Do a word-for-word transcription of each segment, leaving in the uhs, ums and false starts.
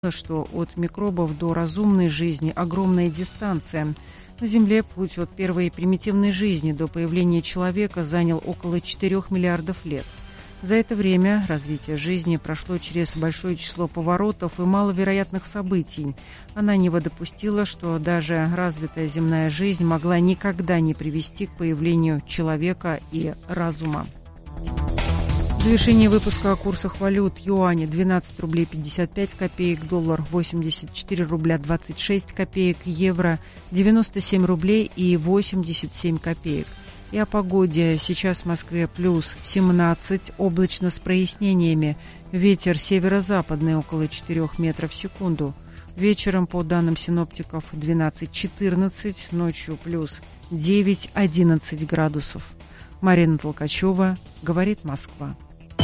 что от микробов до разумной жизни огромная дистанция. На Земле путь от первой примитивной жизни до появления человека занял около четырёх миллиардов лет. За это время развитие жизни прошло через большое число поворотов и маловероятных событий. Она не допустила, что даже развитая земная жизнь могла никогда не привести к появлению человека и разума. В завершении выпуска о курсах валют: юань двенадцать рублей пятьдесят пять копеек, доллар восемьдесят четыре рубля двадцать шесть копеек, евро девяносто семь рублей и восемьдесят семь копеек. И о погоде. Сейчас в Москве плюс семнадцать, облачно с прояснениями. Ветер северо-западный около четырёх метров в секунду. Вечером, по данным синоптиков, двенадцать-четырнадцать, ночью плюс девять-одиннадцать градусов. Марина Толкачева, говорит Москва.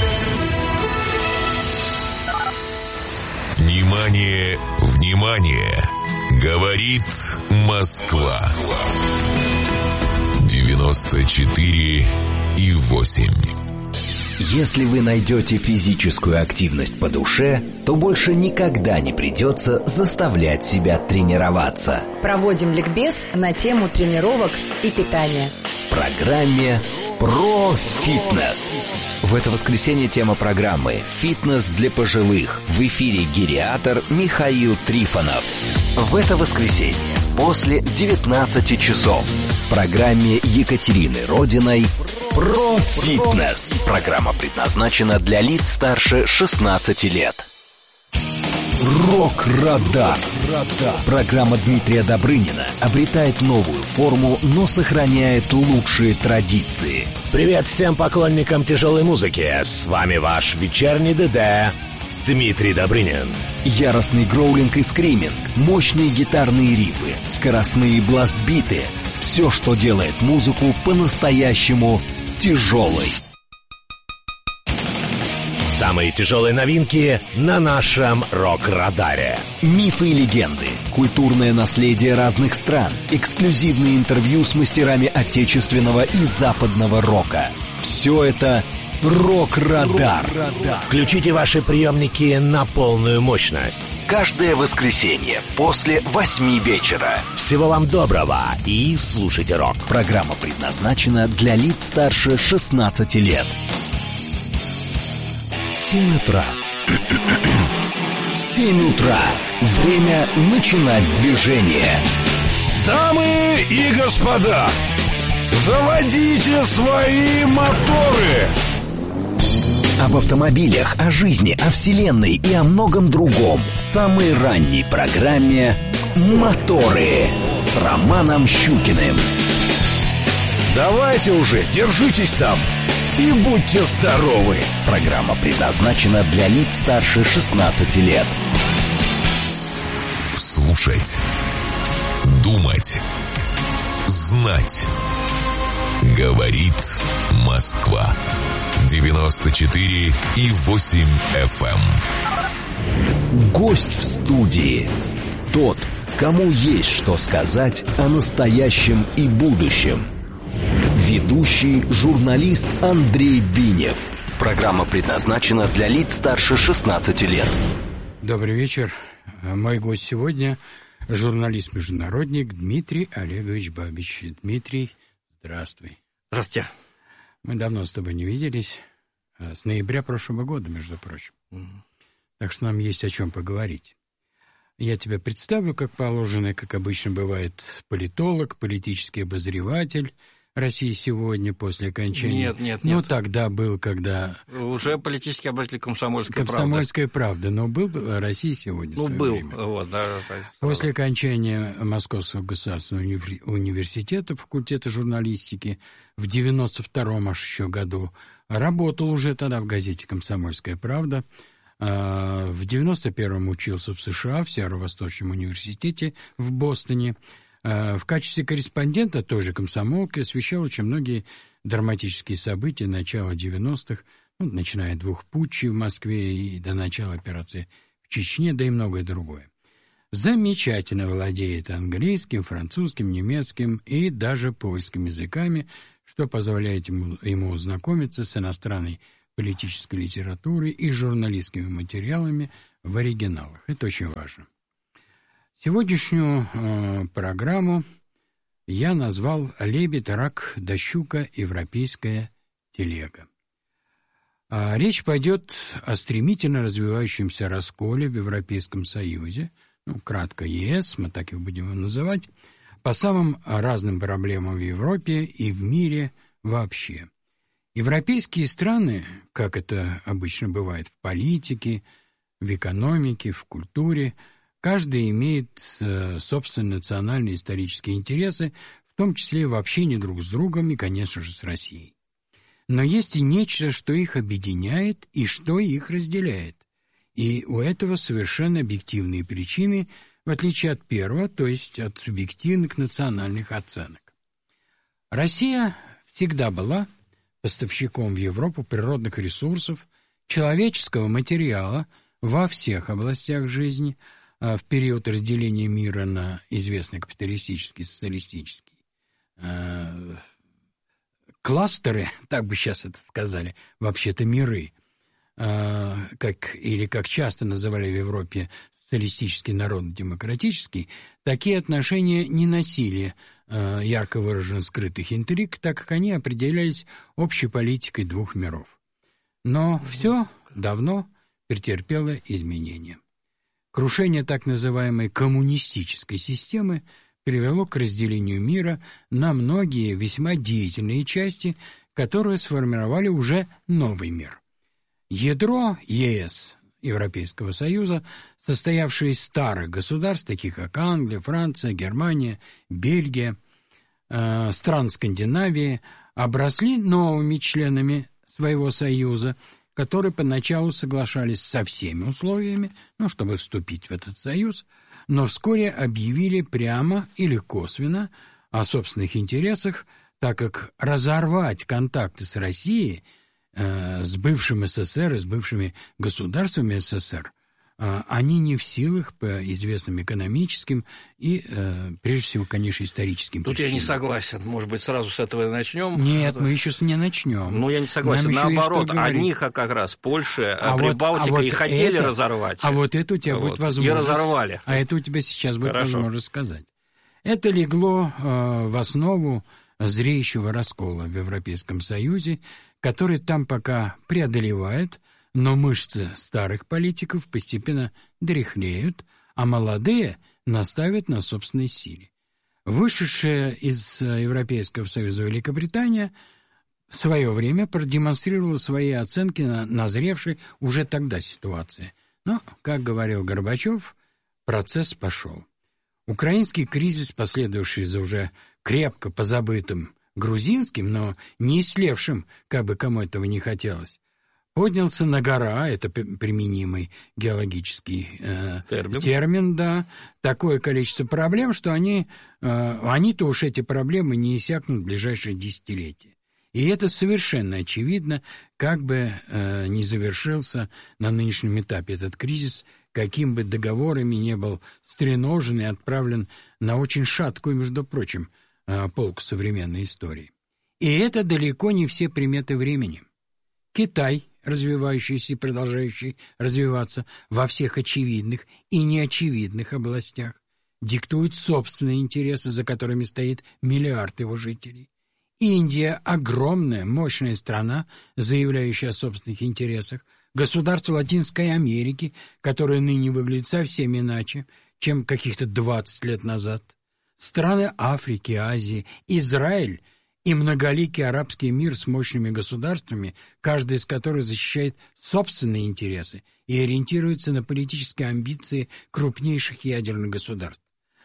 Внимание, внимание! Говорит Москва. девяносто четыре и восемь. Если вы найдете физическую активность по душе, то больше никогда не придется заставлять себя тренироваться. Проводим ликбез на тему тренировок и питания. В программе «Про фитнес». В это воскресенье тема программы «Фитнес для пожилых». В эфире гериатр Михаил Трифонов. В это воскресенье после девятнадцати часов в программе Екатерины Родиной «Про фитнес». Программа предназначена для лиц старше шестнадцати лет. Рок-радар. Программа Дмитрия Добрынина обретает новую форму, но сохраняет лучшие традиции. Привет всем поклонникам тяжелой музыки. С вами ваш вечерний ДД Дмитрий Добрынин. Яростный гроулинг и скриминг, мощные гитарные рифы, скоростные бластбиты. Все, что делает музыку по-настоящему тяжелой. Самые тяжелые новинки на нашем рок-радаре. Мифы и легенды, культурное наследие разных стран, эксклюзивные интервью с мастерами отечественного и западного рока. Все это «Рок-радар». Включите ваши приемники на полную мощность. Каждое воскресенье после восьми вечера. Всего вам доброго и слушайте рок. Программа предназначена для лиц старше шестнадцати лет. Семь утра. Семь утра. Время начинать движение. Дамы и господа, заводите свои моторы. Об автомобилях, о жизни, о вселенной и о многом другом в самой ранней программе «Моторы» с Романом Щукиным. Давайте уже, держитесь там и будьте здоровы. Программа предназначена для лиц старше шестнадцати лет. Слушать, думать, знать. Говорит Москва. девяносто четыре и восемь эф эм. Гость в студии. Тот, кому есть что сказать о настоящем и будущем. Ведущий, журналист Андрей Бинев. Программа предназначена для лиц старше шестнадцати лет. Добрый вечер. Мой гость сегодня — журналист-международник Дмитрий Олегович Бабич. Дмитрий, здравствуй. Здравствуйте. Мы давно с тобой не виделись. С ноября прошлого года, между прочим. Угу. Так что нам есть о чем поговорить. Я тебя представлю, как положено, как обычно бывает, политолог, политический обозреватель России сегодня после окончания... Нет, нет, ну, нет. Ну, тогда был, когда... Уже политический обозреватель «Комсомольская правда». «Комсомольская правда», но был Россия сегодня. Ну, был, время. вот, да. После окончания Московского государственного уни- университета, факультета журналистики, в девяносто втором аж еще году, работал уже тогда в газете «Комсомольская правда». В девяносто первом учился в США, в Северо-Восточном университете в Бостоне. В качестве корреспондента той же «Комсомолки» освещал очень многие драматические события начала девяностых, ну, начиная от двух путчей в Москве и до начала операции в Чечне, да и многое другое. Замечательно владеет английским, французским, немецким и даже польским языками, что позволяет ему, ему ознакомиться с иностранной политической литературой и журналистскими материалами в оригиналах. Это очень важно. Сегодняшнюю э, программу я назвал «Лебедь, рак да щука. Европейская телега». А речь пойдет о стремительно развивающемся расколе в Европейском Союзе, ну, кратко ЕС, мы так и будем его называть, по самым разным проблемам в Европе и в мире вообще. Европейские страны, как это обычно бывает в политике, в экономике, в культуре, каждый имеет э, собственные национальные исторические интересы, в том числе в общении друг с другом и, конечно же, с Россией. Но есть и нечто, что их объединяет и что их разделяет. И у этого совершенно объективные причины, в отличие от первого, то есть от субъективных национальных оценок. Россия всегда была поставщиком в Европу природных ресурсов, человеческого материала во всех областях жизни, в период разделения мира на известный капиталистический, социалистический, кластеры, так бы сейчас это сказали, вообще-то миры, как, или как часто называли в Европе социалистический, народно-демократический, такие отношения не носили ярко выраженных скрытых интриг, так как они определялись общей политикой двух миров. Но все давно претерпело изменения. Крушение так называемой коммунистической системы привело к разделению мира на многие весьма деятельные части, которые сформировали уже новый мир. Ядро ЕС, Европейского Союза, состоявшее из старых государств, таких как Англия, Франция, Германия, Бельгия, э, стран Скандинавии, обросли новыми членами своего союза, которые поначалу соглашались со всеми условиями, ну, чтобы вступить в этот союз, но вскоре объявили прямо или косвенно о собственных интересах, так как разорвать контакты с Россией, э, с бывшим СССР и с бывшими государствами СССР, э, они не в силах по известным экономическим и, э, прежде всего, конечно, историческим Тут причинам. я не согласен. Может быть, сразу с этого и начнем? Нет, мы еще не начнем. Ну, я не согласен. Нам Наоборот, они как раз Польша, а Прибалтика вот, а и вот хотели это, разорвать. А вот это у тебя вот. будет возможность. И разорвали. А это у тебя сейчас будет Хорошо. возможность сказать. Это легло э, в основу зреющего раскола в Европейском Союзе, который там пока преодолевает, но мышцы старых политиков постепенно дряхлеют, а молодые наставят на собственной силе. Вышедшая из Европейского Союза Великобритания в свое время продемонстрировала свои оценки на назревшей уже тогда ситуации. Но, как говорил Горбачев, процесс пошел. Украинский кризис, последовавший за уже крепко позабытым грузинским, но не истлевшим, как бы кому этого не хотелось, поднялся на гора, это применимый геологический э, термин. термин, да, такое количество проблем, что они, э, они-то уж эти проблемы не иссякнут в ближайшие десятилетия. И это совершенно очевидно, как бы э, ни завершился на нынешнем этапе этот кризис, каким бы договорами не был стреножен и отправлен на очень шаткую, между прочим, э, полку современной истории. И это далеко не все приметы времени. Китай, развивающийся и продолжающий развиваться во всех очевидных и неочевидных областях, диктует собственные интересы, за которыми стоит миллиард его жителей. Индия – огромная, мощная страна, заявляющая о собственных интересах. Государство Латинской Америки, которое ныне выглядит совсем иначе, чем каких-то двадцать лет назад. Страны Африки, Азии, Израиль и многоликий арабский мир с мощными государствами, каждый из которых защищает собственные интересы и ориентируется на политические амбиции крупнейших ядерных государств.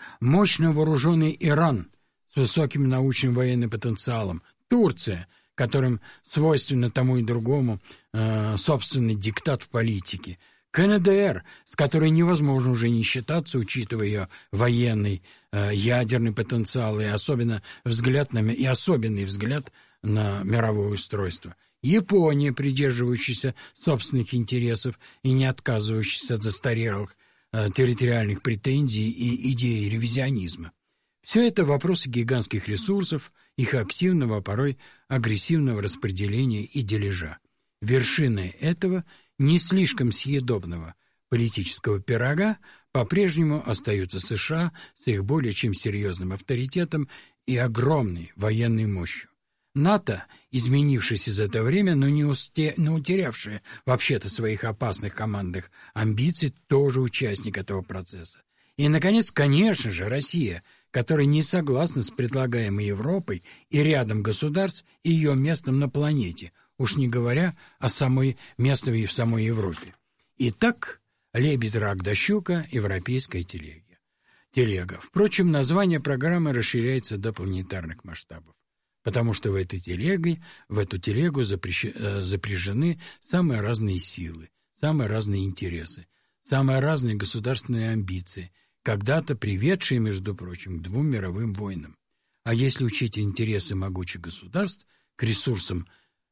Мощно вооруженный Иран с высоким научным военным потенциалом, Турция, которым свойственно тому и другому э, собственный диктат в политике, КНДР, с которой невозможно уже не считаться, учитывая ее военный, э, ядерный потенциал и, особенно взгляд на, и особенный взгляд на мировое устройство. Япония, придерживающаяся собственных интересов и не отказывающаяся от застарелых э, территориальных претензий и идей ревизионизма. Все это вопросы гигантских ресурсов, их активного, а порой агрессивного распределения и дележа. Вершиной этого, не слишком съедобного, политического пирога по-прежнему остаются США с их более чем серьезным авторитетом и огромной военной мощью. НАТО, изменившись за это время, но не, усте... не утерявшее вообще-то своих опасных командных амбиций, тоже участник этого процесса. И, наконец, конечно же, Россия, которая не согласна с предлагаемой Европой и рядом государств и ее местом на планете, уж не говоря о самой местном и в самой Европе. Итак, лебедь, рак да щука, европейская телега. телега. Впрочем, название программы расширяется до планетарных масштабов, потому что в, этой телеге, в эту телегу запрещ... запряжены самые разные силы, самые разные интересы, самые разные государственные амбиции, когда-то приведшие, между прочим, к двум мировым войнам. А если учить интересы могучих государств к ресурсам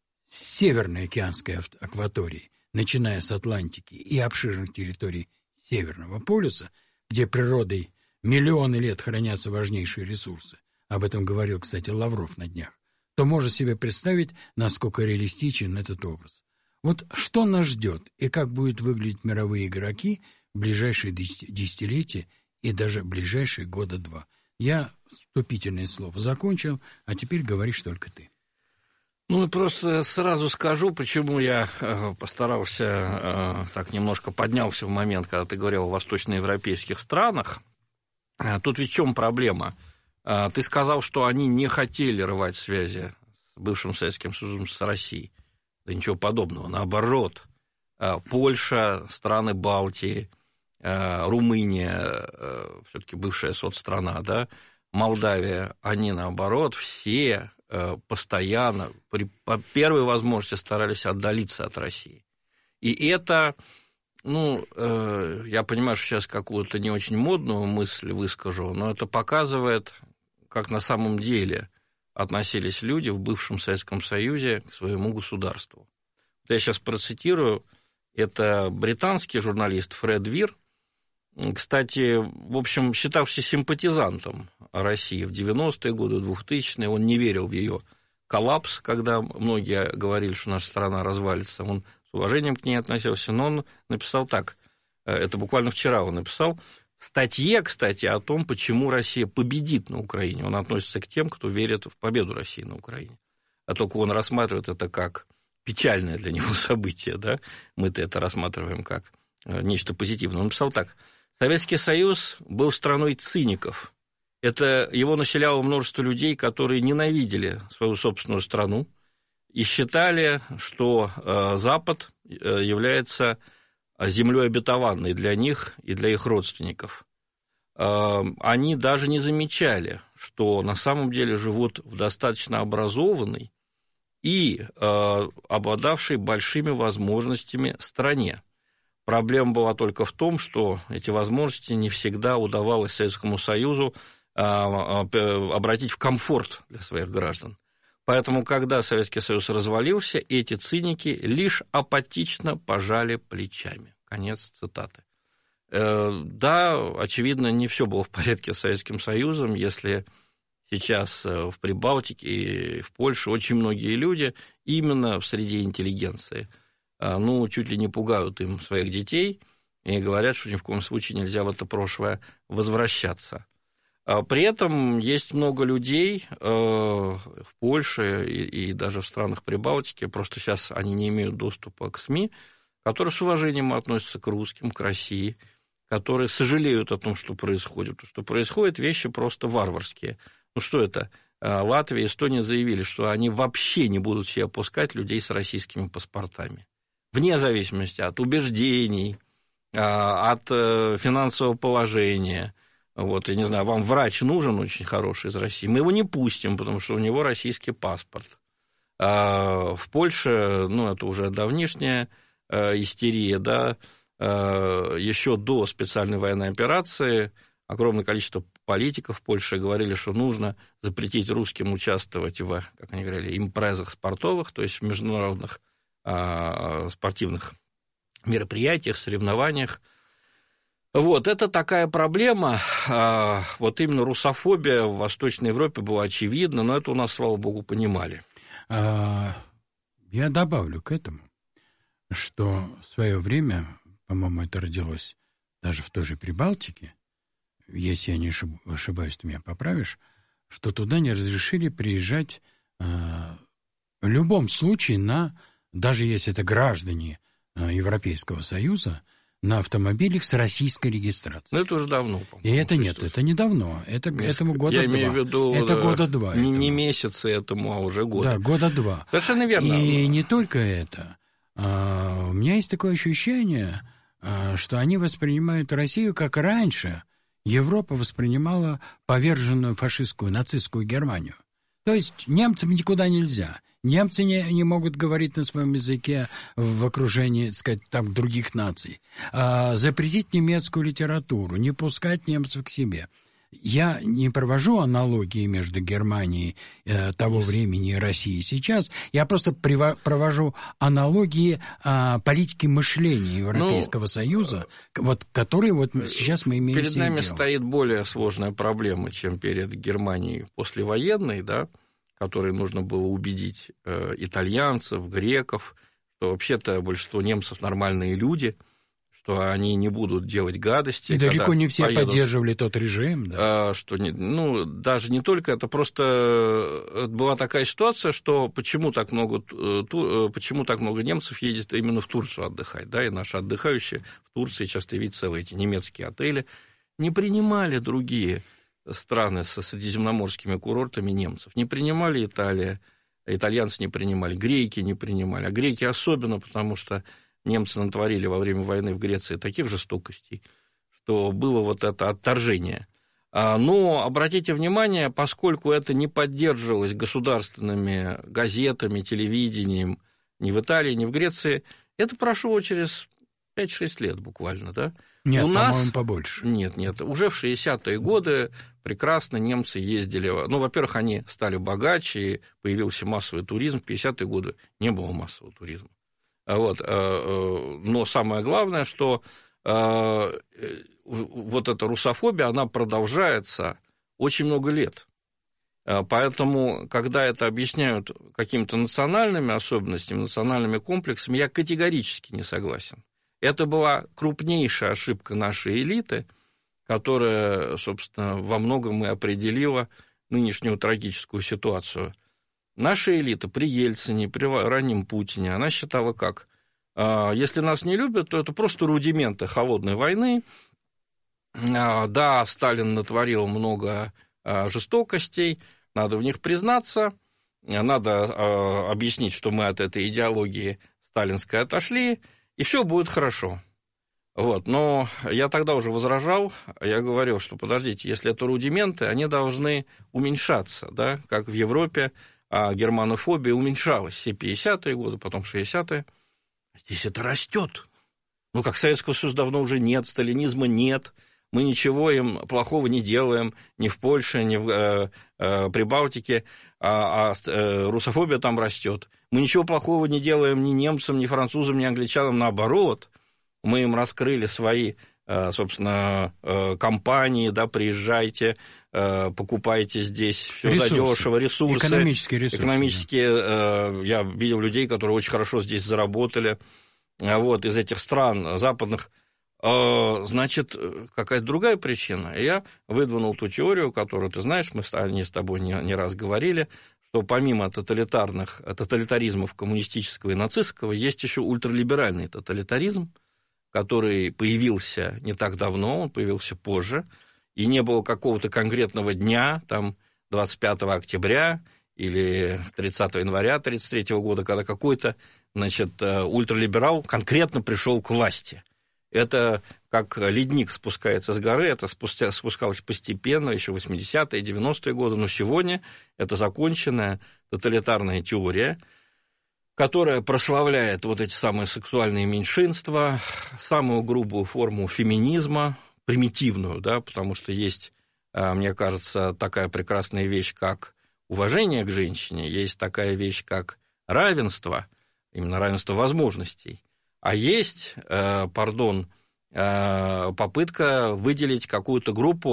Северной океанской акватории, начиная с Атлантики и обширных территорий Северного полюса, где природой миллионы лет хранятся важнейшие ресурсы, об этом говорил, кстати, Лавров на днях, то можно себе представить, насколько реалистичен этот образ. Вот что нас ждет и как будут выглядеть мировые игроки в ближайшие десятилетия и даже в ближайшие года два. Я вступительное слово закончил, а теперь говоришь только ты. Ну, просто сразу скажу, почему я э, постарался, э, так немножко поднялся в момент, когда ты говорил о восточноевропейских странах. Э, тут ведь в чем проблема? Э, ты сказал, что они не хотели рвать связи с бывшим Советским Союзом, с Россией. Да ничего подобного. Наоборот, э, Польша, страны Балтии, э, Румыния, э, все-таки бывшая соцстрана, да, Молдавия, они, наоборот, все... постоянно, при, по первой возможности старались отдалиться от России. И это, ну, э, я понимаю, что сейчас какую-то не очень модную мысль выскажу, но это показывает, как на самом деле относились люди в бывшем Советском Союзе к своему государству. Я сейчас процитирую, это британский журналист Фред Вир, кстати, в общем, считавшийся симпатизантом России в девяностые годы, двухтысячные, он не верил в ее коллапс, когда многие говорили, что наша страна развалится, он с уважением к ней относился, но он написал так, это буквально вчера он написал, в статье, кстати, о том, почему Россия победит на Украине, он относится к тем, кто верит в победу России на Украине, а только он рассматривает это как печальное для него событие, да, мы-то это рассматриваем как нечто позитивное, он написал так, Советский Союз был страной циников. Это его населяло множество людей, которые ненавидели свою собственную страну и считали, что Запад является землей обетованной для них и для их родственников. Они даже не замечали, что на самом деле живут в достаточно образованной и обладавшей большими возможностями стране. Проблема была только в том, что эти возможности не всегда удавалось Советскому Союзу обратить в комфорт для своих граждан. Поэтому, когда Советский Союз развалился, эти циники лишь апатично пожали плечами. Конец цитаты. Да, очевидно, не все было в порядке с Советским Союзом, если сейчас в Прибалтике и в Польше очень многие люди именно в среде интеллигенции ну, чуть ли не пугают им своих детей и говорят, что ни в коем случае нельзя в это прошлое возвращаться. При этом есть много людей в Польше и даже в странах Прибалтики, просто сейчас они не имеют доступа к СМИ, которые с уважением относятся к русским, к России, которые сожалеют о том, что происходит. Потому что происходят вещи просто варварские. Ну что это? Латвия и Эстония заявили, что они вообще не будут себе опускать людей с российскими паспортами. Вне зависимости от убеждений, от финансового положения. Вот, я не знаю, вам врач нужен очень хороший из России, мы его не пустим, потому что у него российский паспорт. В Польше, ну, это уже давнишняя истерия, да, еще до специальной военной операции огромное количество политиков в Польше говорили, что нужно запретить русским участвовать в, как они говорили, импрезах спортовых, то есть в международных спортивных мероприятиях, соревнованиях. Вот, это такая проблема. Вот именно русофобия в Восточной Европе была очевидна, но это у нас, слава богу, понимали. Я добавлю к этому, что в свое время по-моему, это родилось даже в той же Прибалтике, если я не ошибаюсь, ты меня поправишь, что туда не разрешили приезжать э, в любом случае на, даже если это граждане э, Европейского Союза, на автомобилях с российской регистрацией. Ну, это уже давно, по-моему. И это нет, это недавно. Это, этому года Я два. имею в виду, это да, года два. Не, этому. не месяцы этому, а уже года. Да, года два. Совершенно верно. И не только это. А, у меня есть такое ощущение, а, что они воспринимают Россию как раньше Европа воспринимала поверженную фашистскую, нацистскую Германию. То есть немцам никуда нельзя. Немцы не, не могут говорить на своем языке в окружении, так сказать, там, других наций. А, запретить немецкую литературу, не пускать немцев к себе. Я не провожу аналогии между Германией э, того времени и Россией сейчас. Я просто приво- провожу аналогии э, политики мышления Европейского ну, Союза, вот, которые вот сейчас мы имеем. Перед нами дело. стоит более сложная проблема, чем перед Германией послевоенной, да, которой нужно было убедить э, итальянцев, греков, что вообще-то большинство немцев нормальные люди, что они не будут делать гадости. И далеко не все поедут, поддерживали тот режим. Да. Что, ну, даже не только это, просто была такая ситуация, что почему так много, почему так много немцев едет именно в Турцию отдыхать, да, и наши отдыхающие в Турции, часто видят целые эти немецкие отели, не принимали другие страны со средиземноморскими курортами немцев, не принимали Италия, итальянцы не принимали, греки не принимали, а греки особенно, потому что немцы натворили во время войны в Греции таких жестокостей, что было вот это отторжение. Но обратите внимание, поскольку это не поддерживалось государственными газетами, телевидением ни в Италии, ни в Греции, это прошло через пять-шесть лет буквально, да? Нет, у нас... по-моему, побольше. Нет, нет, уже в шестидесятые годы прекрасно немцы ездили. Ну, во-первых, они стали богаче, и появился массовый туризм. В пятидесятые годы не было массового туризма. Вот. Но самое главное, что вот эта русофобия, она продолжается очень много лет. Поэтому, когда это объясняют какими-то национальными особенностями, национальными комплексами, я категорически не согласен. Это была крупнейшая ошибка нашей элиты, которая, собственно, во многом и определила нынешнюю трагическую ситуацию. Наша элита при Ельцине, при раннем Путине, она считала как? Если нас не любят, то это просто рудименты холодной войны. Да, Сталин натворил много жестокостей, надо в них признаться, надо объяснить, что мы от этой идеологии сталинской отошли, и все будет хорошо. Вот. Но я тогда уже возражал, я говорил, что подождите, если это рудименты, они должны уменьшаться, да, как в Европе. А германофобия уменьшалась все пятидесятые годы, потом шестидесятые. Здесь это растет. Ну, как Советского Союза давно уже нет, сталинизма нет, мы ничего им плохого не делаем ни в Польше, ни в э, э, Прибалтике, а, а э, русофобия там растет. Мы ничего плохого не делаем ни немцам, ни французам, ни англичанам, наоборот. Мы им раскрыли свои, э, собственно, э, компании, да, приезжайте, покупайте здесь все задешево, ресурсы. Экономические ресурсы. Экономические, да. Я видел людей, которые очень хорошо здесь заработали, вот, из этих стран западных. Значит, какая-то другая причина. Я выдвинул ту теорию, которую ты знаешь, мы с тобой не, не раз говорили, что помимо тоталитарных, тоталитаризмов коммунистического и нацистского, есть еще ультралиберальный тоталитаризм, который появился не так давно, он появился позже, и не было какого-то конкретного дня, там, двадцать пятого октября или тридцатого января тысяча девятьсот тридцать третьего года, когда какой-то, значит, ультралиберал конкретно пришел к власти. Это как ледник спускается с горы, это спустя, спускалось постепенно, еще в восьмидесятые, девяностые годы, но сегодня это законченная тоталитарная теория, которая прославляет вот эти самые сексуальные меньшинства, самую грубую форму феминизма, примитивную, да, потому что есть, мне кажется, такая прекрасная вещь, как уважение к женщине, есть такая вещь, как равенство, именно равенство возможностей, а есть, пардон, попытка выделить какую-то группу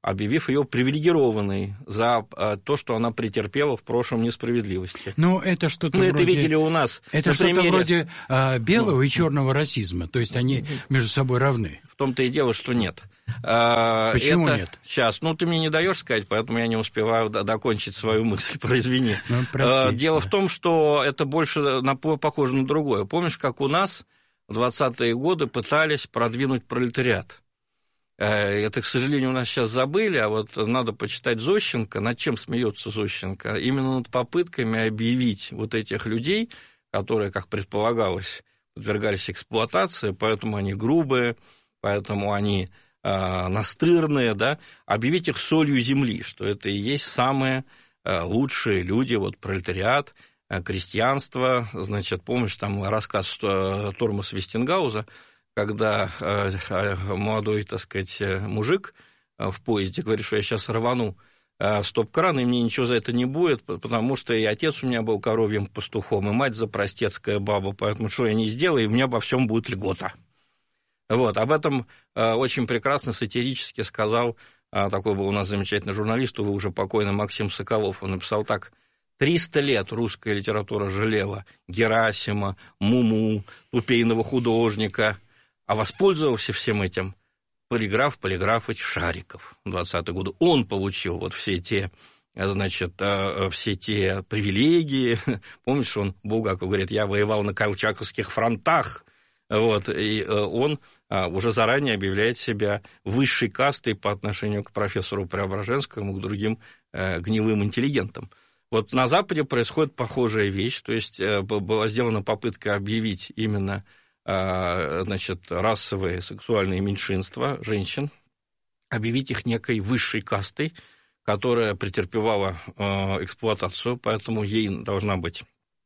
объявив ее привилегированной за то, что она претерпела в прошлом несправедливости. Ну, это что-то Мы вроде... это видели у нас. Это что-то примере... вроде а, белого ну, и черного расизма, то есть они между собой равны. В том-то и дело, что нет. Почему это... нет? Сейчас, ну, ты мне не даешь сказать, поэтому я не успеваю докончить свою мысль, произвини. Ну, прости, Дело да. в том, что это больше на... похоже на другое. Помнишь, как у нас в двадцатые годы пытались продвинуть пролетариат? Это, к сожалению, у нас сейчас забыли, а вот надо почитать Зощенко. Над чем смеется Зощенко? Именно над попытками объявить вот этих людей, которые, как предполагалось, подвергались эксплуатации, поэтому они грубые, поэтому они э, настырные, да, объявить их солью земли, что это и есть самые э, лучшие люди, вот пролетариат, э, крестьянство. Значит, помнишь, там рассказ э, Тормаса Вестингауза, когда э, молодой, так сказать, мужик в поезде говорит, что я сейчас рвану э, стоп-кран, и мне ничего за это не будет, потому что и отец у меня был коровьим пастухом, и мать запростецкая баба, поэтому что я не сделаю, и у меня обо всем будет льгота. Вот, об этом э, очень прекрасно сатирически сказал, э, такой был у нас замечательный журналист, увы, уже покойный Максим Соколов, он написал так: триста лет русская литература жалела Герасима, Муму, тупейного художника, а воспользовался всем этим полиграф Полиграфыч Шариков в двадцатые годы. Он получил вот все те, значит, все те привилегии. Помнишь, он, Булгаков говорит, я воевал на колчаковских фронтах. Вот, и он уже заранее объявляет себя высшей кастой по отношению к профессору Преображенскому и к другим гнилым интеллигентам. Вот на Западе происходит похожая вещь, то есть была сделана попытка объявить именно, значит, расовые сексуальные меньшинства женщин, объявить их некой высшей кастой, которая претерпевала эксплуатацию, поэтому ей должна быть,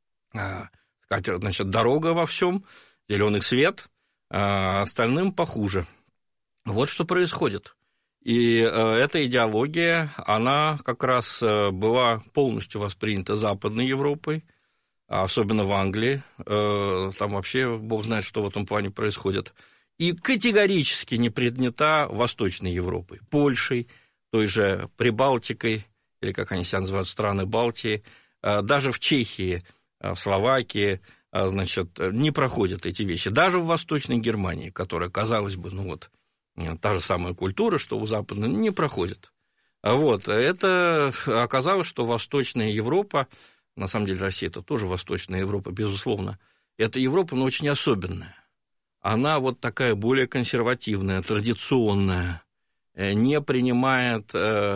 значит, дорога во всем, зеленый свет, а остальным похуже. Вот что происходит. И эта идеология, она как раз была полностью воспринята Западной Европой, особенно в Англии, там вообще бог знает, что в этом плане происходит, и категорически не принята Восточной Европой, Польшей, той же Прибалтикой, или как они себя называют, страны Балтии, даже в Чехии, в Словакии, значит, не проходят эти вещи, даже в Восточной Германии, которая, казалось бы, ну вот, та же самая культура, что у Западной, не проходит. Вот, это оказалось, что Восточная Европа, на самом деле Россия – это тоже Восточная Европа, безусловно. Это Европа, но очень особенная. Она вот такая более консервативная, традиционная, не принимает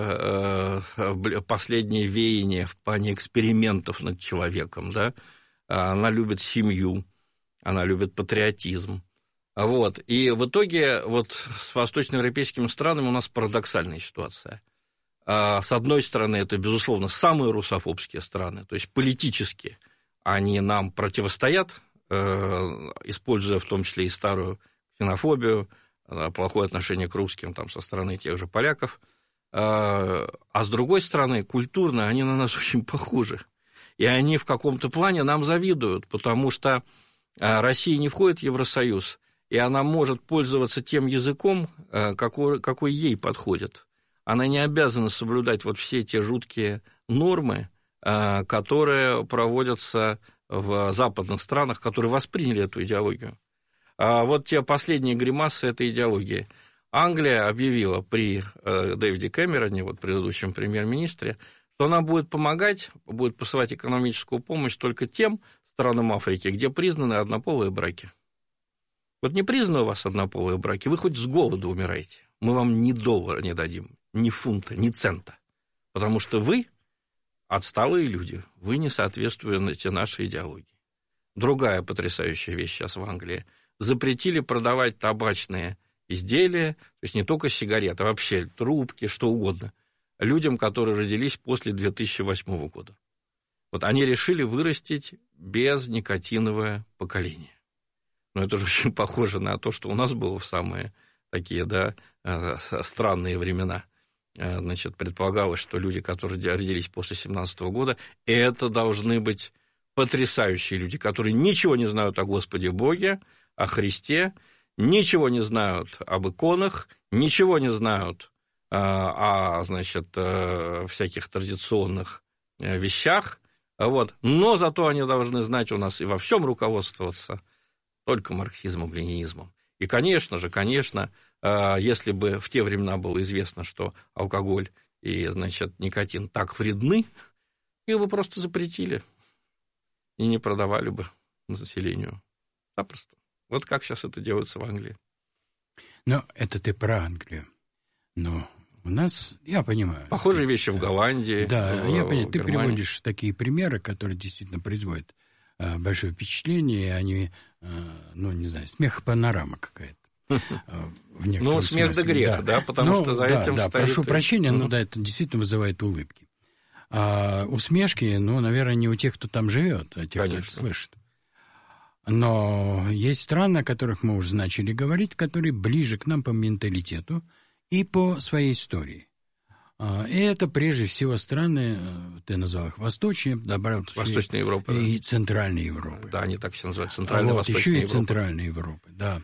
последние веяния в плане экспериментов над человеком. Да? Она любит семью, она любит патриотизм. Вот. И в итоге вот с восточноевропейскими странами у нас парадоксальная ситуация. С одной стороны, это, безусловно, самые русофобские страны, то есть политически они нам противостоят, используя в том числе и старую ксенофобию, плохое отношение к русским там, со стороны тех же поляков. А с другой стороны, культурно они на нас очень похожи. И они в каком-то плане нам завидуют, потому что Россия не входит в Евросоюз, и она может пользоваться тем языком, какой, какой ей подходит. Она не обязана соблюдать вот все те жуткие нормы, которые проводятся в западных странах, которые восприняли эту идеологию. А вот те последние гримасы этой идеологии. Англия объявила при Дэвиде Кэмероне, вот предыдущем премьер-министре, что она будет помогать, будет посылать экономическую помощь только тем странам Африки, где признаны однополые браки. Вот не признаны у вас однополые браки, вы хоть с голоду умираете. Мы вам ни доллара не дадим, ни фунта, ни цента. Потому что вы отсталые люди, вы не соответствуете нашей идеологии. Другая потрясающая вещь сейчас в Англии. Запретили продавать табачные изделия, то есть не только сигареты, а вообще трубки, что угодно, людям, которые родились после две тысячи восьмого года. Вот они решили вырастить безникотиновое поколение. Но это же очень похоже на то, что у нас было в самые такие, да, странные времена. Значит, предполагалось, что люди, которые родились после семнадцатого года, это должны быть потрясающие люди, которые ничего не знают о Господе Боге, о Христе, ничего не знают об иконах, ничего не знают о, значит, всяких традиционных вещах, вот. Но зато они должны знать у нас и во всем руководствоваться только марксизмом, ленинизмом. И, конечно же, конечно, если бы в те времена было известно, что алкоголь и, значит, никотин так вредны, их бы просто запретили и не продавали бы населению. Запросто. Вот как сейчас это делается в Англии. Ну, это ты про Англию. Но у нас, я понимаю... Похожие вещи в Голландии, да, в, я понимаю. в Ты Германии. приводишь такие примеры, которые действительно производят а, большое впечатление, и они, а, ну, не знаю, смех-панорама какая-то. В ну, смех да грех, да, да, потому ну, что за да, этим да, стоит... прошу прощения, угу. но да, это действительно вызывает улыбки. А усмешки, ну, наверное, не у тех, кто там живет, а тех, Конечно. кто это слышит. Но есть страны, о которых мы уже начали говорить, которые ближе к нам по менталитету и по своей истории. И это прежде всего страны, ты назвал их восточные, добавил Восточная Европа. И да. Центральной Европы. Да, они так все называют, Центрально-Восточная вот, еще и Европа. Центральной Европы, да.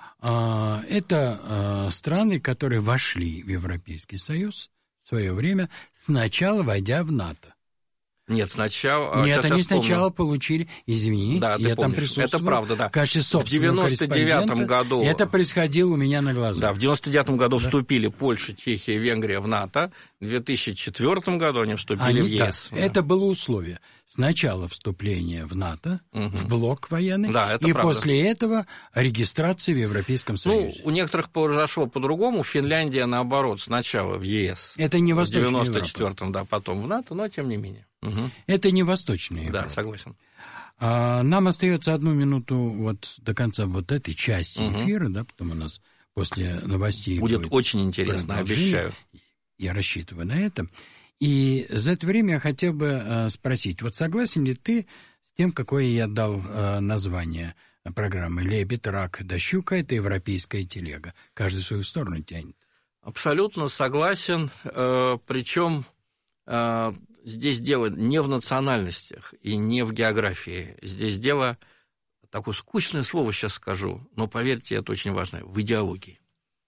Это страны, которые вошли в Европейский Союз в свое время, сначала войдя в НАТО. Нет, сначала... Нет, они сначала получили, извини, да, я там присутствовал. Это правда, да. В качестве собственного в девяносто девятом году... Это происходило у меня на глазах. Да, в девяносто девятом году да. вступили Польша, Чехия, Венгрия в НАТО. В две тысячи четвёртом году они вступили они, в ЕС. Да, да. Это было условие. Сначала вступление в НАТО, угу. в блок военный, да, это и правда. после этого регистрация в Европейском Союзе. Ну, у некоторых произошло по-другому. Финляндия, наоборот, сначала в ЕС. Это не Восточная Европа. В девяносто четвёртом, да, потом в НАТО, но тем не менее. Угу. Это не Восточная Европа. Да, согласен. А, нам остается одну минуту вот до конца вот этой части угу. эфира, да, потом у нас после новостей будет, будет очень интересно, обещаю. Я рассчитываю на это. И за это время я хотел бы э, спросить, вот согласен ли ты с тем, какое я дал э, название программы «Лебедь, рак, да щука» — это европейская телега. Каждый в свою сторону тянет. Абсолютно согласен, э, причем э, здесь дело не в национальностях и не в географии. Здесь дело, такое скучное слово сейчас скажу, но поверьте, это очень важно, в идеологии.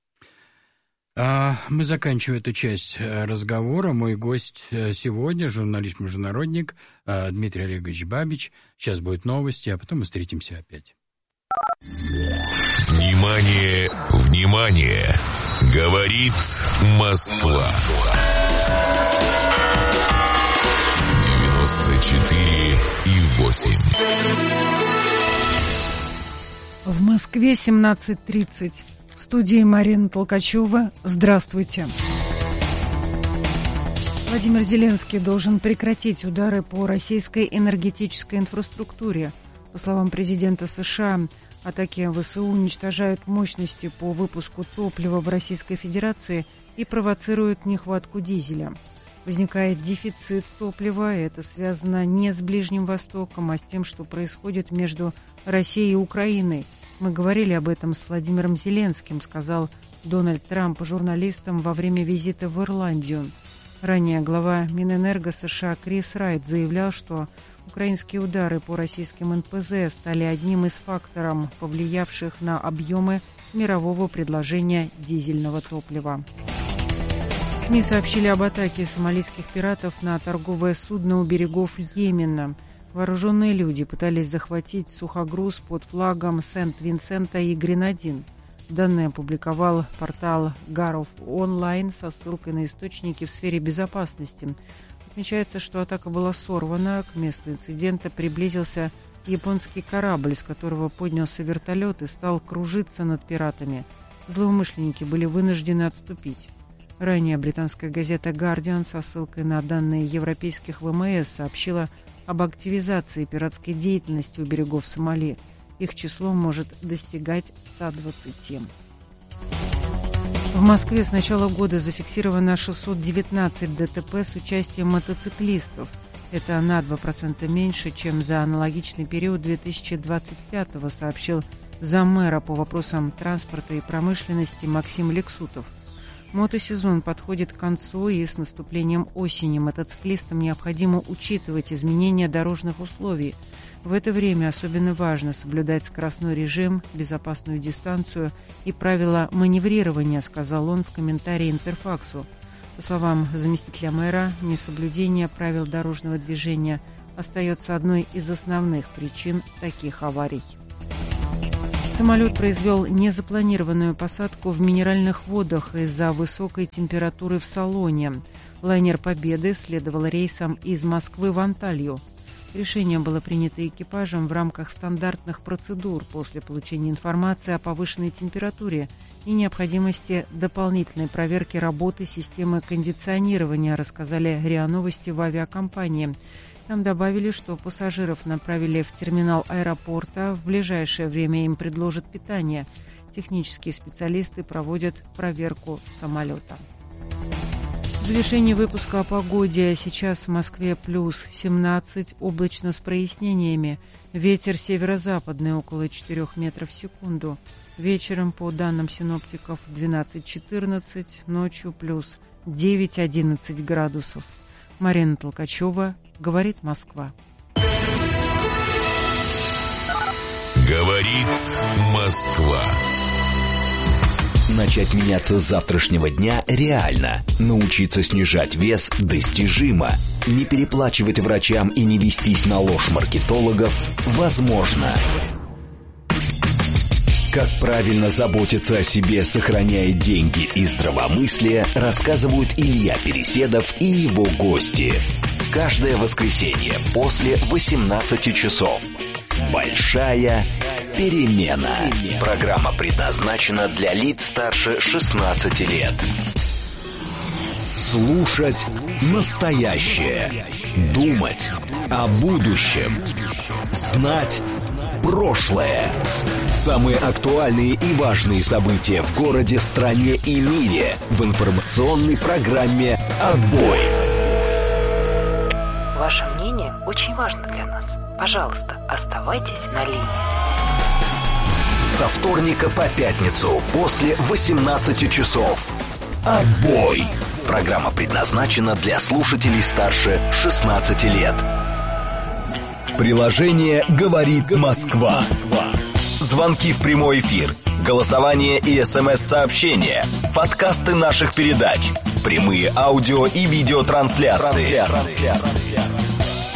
Мы заканчиваем эту часть разговора. Мой гость сегодня, журналист-международник Дмитрий Олегович Бабич. Сейчас будут новости, а потом мы встретимся опять. Внимание, внимание! Говорит Москва. девяносто четыре и восемь. В Москве семнадцать тридцать. В студии Марина Толкачева. Здравствуйте. Владимир Зеленский должен прекратить удары по российской энергетической инфраструктуре. По словам президента США, атаки ВСУ уничтожают мощности по выпуску топлива в Российской Федерации и провоцируют нехватку дизеля. Возникает дефицит топлива, и это связано не с Ближним Востоком, а с тем, что происходит между Россией и Украиной. Мы говорили об этом с Владимиром Зеленским, сказал Дональд Трамп журналистам во время визита в Ирландию. Ранее глава Минэнерго США Крис Райт заявлял, что украинские удары по российским эн пэ зэ стали одним из факторов, повлиявших на объемы мирового предложения дизельного топлива. СМИ сообщили об атаке сомалийских пиратов на торговое судно у берегов Йемена. Вооруженные люди пытались захватить сухогруз под флагом Сент-Винсента и Гренадин. Данные опубликовал портал Гаров онлайн со ссылкой на источники в сфере безопасности. Отмечается, что атака была сорвана. К месту инцидента приблизился японский корабль, с которого поднялся вертолет и стал кружиться над пиратами. Злоумышленники были вынуждены отступить. Ранее британская газета «Гардиан» со ссылкой на данные европейских вэ эм эс сообщила об активизации пиратской деятельности у берегов Сомали. Их число может достигать ста двадцати. В Москве с начала года зафиксировано шестьсот девятнадцать дэ тэ пэ с участием мотоциклистов. Это на два процента меньше, чем за аналогичный период две тысячи двадцать пятого, сообщил заммэра по вопросам транспорта и промышленности Максим Лексутов. Мотосезон подходит к концу, и с наступлением осени мотоциклистам необходимо учитывать изменения дорожных условий. В это время особенно важно соблюдать скоростной режим, безопасную дистанцию и правила маневрирования, сказал он в комментарии Интерфаксу. По словам заместителя мэра, несоблюдение правил дорожного движения остается одной из основных причин таких аварий. Самолет произвел незапланированную посадку в Минеральных водах из-за высокой температуры в салоне. Лайнер «Победы» следовал рейсом из Москвы в Анталью. Решение было принято экипажем в рамках стандартных процедур после получения информации о повышенной температуре и необходимости дополнительной проверки работы системы кондиционирования, рассказали РИА Новости в авиакомпании. Там добавили, что пассажиров направили в терминал аэропорта. В ближайшее время им предложат питание. Технические специалисты проводят проверку самолета. В завершении выпуска о погоде. Сейчас в Москве плюс семнадцать, облачно с прояснениями. Ветер северо-западный около четырёх метров в секунду. Вечером, по данным синоптиков, двенадцать-четырнадцать, ночью плюс девять-одиннадцать градусов. Марина Толкачева, «Говорит Москва». Говорит Москва. Начать меняться с завтрашнего дня реально. Научиться снижать вес достижимо. Не переплачивать врачам и не вестись на ложь маркетологов возможно. Как правильно заботиться о себе, сохраняя деньги и здравомыслие, рассказывают Илья Переседов и его гости. Каждое воскресенье после восемнадцати часов. Большая перемена. Программа предназначена для лиц старше шестнадцати лет. Слушать настоящее. Думать о будущем. Знать прошлое. Самые актуальные и важные события в городе, стране и мире в информационной программе «Отбой». Ваше мнение очень важно для нас. Пожалуйста, оставайтесь на линии. Со вторника по пятницу после восемнадцати часов. «Отбой». Программа предназначена для слушателей старше шестнадцати лет. Приложение «Говорит Москва». Звонки в прямой эфир, голосование и смс-сообщения, подкасты наших передач, прямые аудио и видеотрансляции.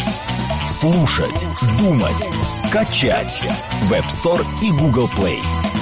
Слушать, думать, качать. Веб Стор и Google Play.